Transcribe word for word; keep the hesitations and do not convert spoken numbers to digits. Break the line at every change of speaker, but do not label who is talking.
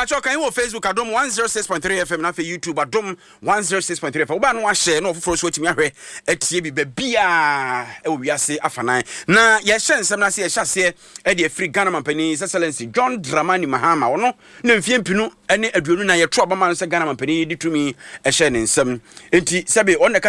Pacho kan wo Facebook adom one oh six point three F M na fe YouTube adom one oh six point three F M. Oba no wa share na ofoforo so timi ahwe etie bi ba bia e wo wiase afanan. Na ye hye nsem na se ye hyase e de free Ghana Mampani Excellency John Dramani Mahama wono na mfie mpinu ene aduonu na ye tro obama no se Ghana Mampani di tumi e hye ne nsem. Enti sebe on